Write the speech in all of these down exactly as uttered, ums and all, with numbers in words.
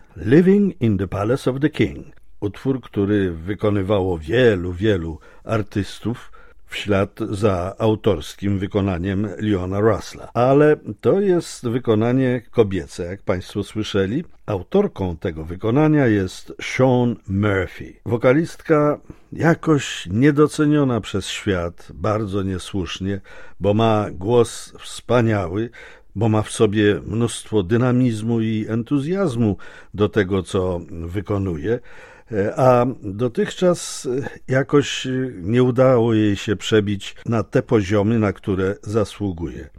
Living in the Palace of the King. Utwór, który wykonywało wielu, wielu artystów w ślad za autorskim wykonaniem Leona Russella. Ale to jest wykonanie kobiece, jak Państwo słyszeli. Autorką tego wykonania jest Shawn Murphy. Wokalistka jakoś niedoceniona przez świat, bardzo niesłusznie, bo ma głos wspaniały, bo ma w sobie mnóstwo dynamizmu i entuzjazmu do tego, co wykonuje, a dotychczas jakoś nie udało jej się przebić na te poziomy, na które zasługuje.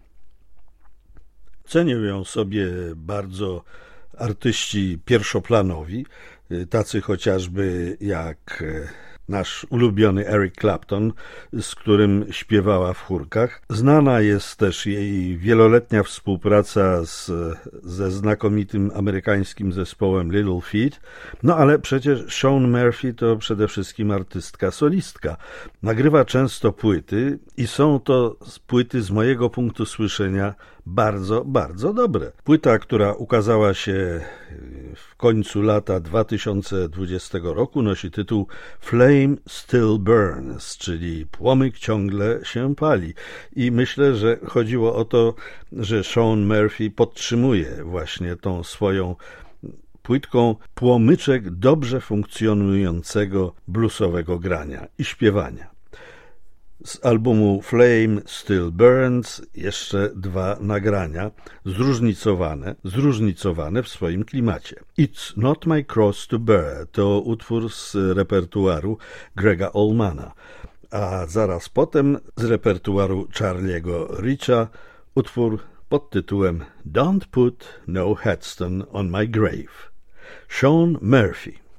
Cenią ją sobie bardzo artyści pierwszoplanowi, tacy chociażby jak nasz ulubiony Eric Clapton, z którym śpiewała w chórkach. Znana jest też jej wieloletnia współpraca z, ze znakomitym amerykańskim zespołem Little Feat. No ale przecież Shawn Murphy to przede wszystkim artystka solistka. Nagrywa często płyty i są to płyty z mojego punktu słyszenia bardzo, bardzo dobre. Płyta, która ukazała się w końcu lata dwa tysiące dwudziestego roku, nosi tytuł Flame Still Burns, czyli płomyk ciągle się pali. I myślę, że chodziło o to, że Shawn Murphy podtrzymuje właśnie tą swoją płytką płomyczek dobrze funkcjonującego bluesowego grania i śpiewania. Z albumu Flame Still Burns jeszcze dwa nagrania, zróżnicowane, zróżnicowane w swoim klimacie. It's Not My Cross to Bear to utwór z repertuaru Grega Allmana, a zaraz potem z repertuaru Charlie'ego Richa utwór pod tytułem Don't Put No Headstone on My Grave. Shawn Murphy.